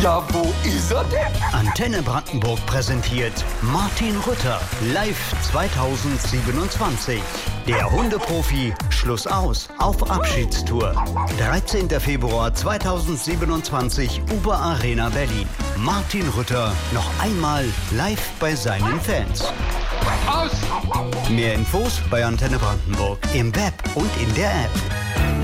Ja, wo ist er denn? Antenne Brandenburg präsentiert Martin Rütter live 2027. Der Hundeprofi Schluss aus auf Abschiedstour. 13. Februar 2027 Uber Arena Berlin. Martin Rütter noch einmal live bei seinen Fans. Aus! Mehr Infos bei Antenne Brandenburg im Web und in der App.